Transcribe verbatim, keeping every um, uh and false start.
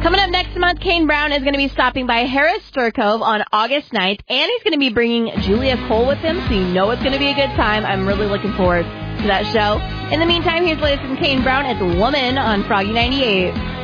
Coming up next month, Kane Brown is going to be stopping by Harris Sturcove on August ninth, and he's going to be bringing Julia Cole with him, so you know it's going to be a good time. I'm really looking forward to that show. In the meantime, here's the latest from Kane Brown. It's Woman on Froggy ninety-eight.